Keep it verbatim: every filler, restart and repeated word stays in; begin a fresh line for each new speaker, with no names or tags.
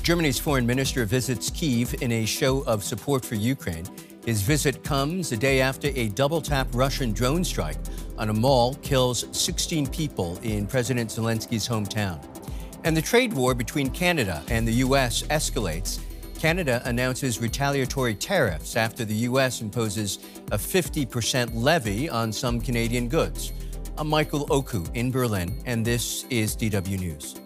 Germany's foreign minister visits Kyiv in a show of support for Ukraine. His visit comes a day after a double-tap Russian drone strike on a mall kills sixteen people in President Zelensky's hometown. And the trade war between Canada and the U S escalates. Canada announces retaliatory tariffs after the U S imposes a fifty percent levy on some Canadian goods. I'm Michael Oku in Berlin, and this is D W News.